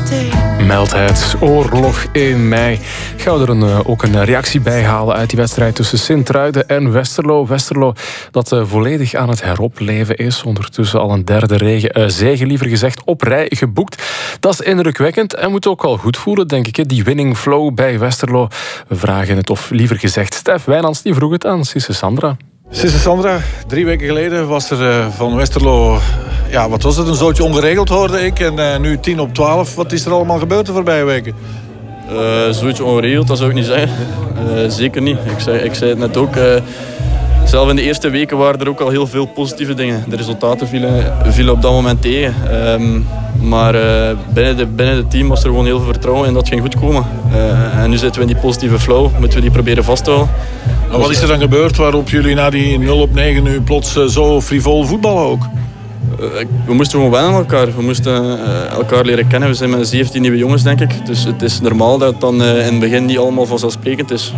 Meldheid, oorlog in mei. Gaan we er ook een reactie bij halen uit die wedstrijd tussen Sint-Truiden en Westerlo. Westerlo dat volledig aan het heropleven is. Ondertussen al een derde zege, liever gezegd, op rij geboekt. Dat is indrukwekkend en moet ook wel goed voelen, denk ik. Die winning flow bij Westerlo. We vragen het, of liever gezegd, Stef Wijnands die vroeg het aan Sisse Sandra. Sisse Sandra, 3 weken geleden was er van Westerlo... Ja, wat was het? Een zootje ongeregeld, hoorde ik. En nu 10 op 12. Wat is er allemaal gebeurd de voorbije weken? Zoiets ongeregeld, dat zou ik niet zeggen. Zeker niet. Ik zei het net ook. Zelf in de eerste weken waren er ook al heel veel positieve dingen. De resultaten vielen op dat moment tegen. Maar binnen het team was er gewoon heel veel vertrouwen en dat ging goed komen. En nu zitten we in die positieve flow. Moeten we die proberen vast te houden. Maar wat is er dan gebeurd waarop jullie na die 0 op 9 nu plots zo frivol voetballen ook? We moesten gewoon wennen aan elkaar. We moesten elkaar leren kennen. We zijn met 17 nieuwe jongens, denk ik. Dus het is normaal dat het dan in het begin niet allemaal vanzelfsprekend is.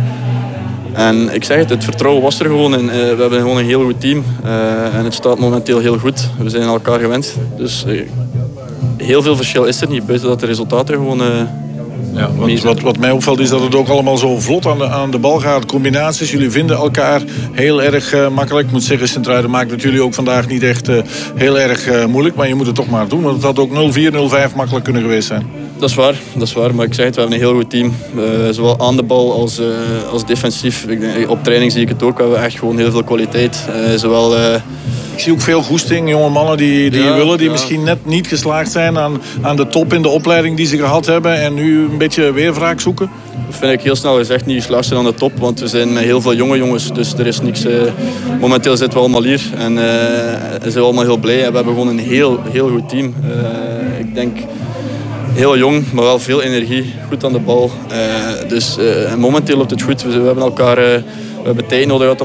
En ik zeg het vertrouwen was er gewoon. En we hebben gewoon een heel goed team. En het staat momenteel heel goed. We zijn elkaar gewend. Dus heel veel verschil is er niet. Buiten dat de resultaten gewoon... Wat mij opvalt is dat het ook allemaal zo vlot aan de bal gaat. Combinaties, jullie vinden elkaar heel erg makkelijk. Ik moet zeggen, Sint-Truiden maakt het jullie ook vandaag niet echt heel erg moeilijk. Maar je moet het toch maar doen, want het had ook 0-4, 0-5 makkelijk kunnen geweest zijn. Dat is waar, maar ik zeg het, we hebben een heel goed team. Zowel aan de bal als defensief. Op training zie ik het ook, we hebben echt gewoon heel veel kwaliteit. Ik zie ook veel goesting, jonge mannen die willen, die misschien net niet geslaagd zijn aan de top in de opleiding die ze gehad hebben en nu een beetje weer wraak zoeken. Dat vind ik heel snel gezegd, niet geslaagd zijn aan de top, want we zijn met heel veel jonge jongens, dus er is niks... momenteel zitten we allemaal hier en zijn we allemaal heel blij en we hebben gewoon een heel goed team. Ik denk... Heel jong, maar wel veel energie, goed aan de bal. Dus momenteel loopt het goed. We hebben tijd nodig gehad